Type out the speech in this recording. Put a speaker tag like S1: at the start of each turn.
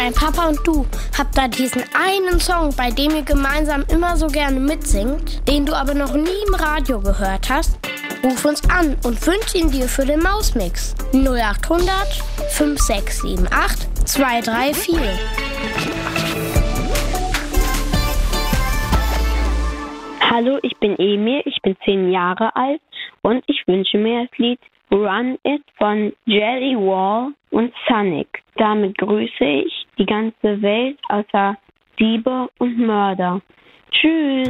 S1: Dein Papa und du habt da diesen einen Song, bei dem ihr gemeinsam immer so gerne mitsingt, den du aber noch nie im Radio gehört hast? Ruf uns an und wünsch ihn dir für den Mausmix. 0800 5678 234.
S2: Hallo, ich bin Emil, ich bin 10 Jahre alt und ich wünsche mir das Lied Run It von Jelly Wall und Sonic. Damit grüße ich die ganze Welt außer Diebe und Mörder. Tschüss!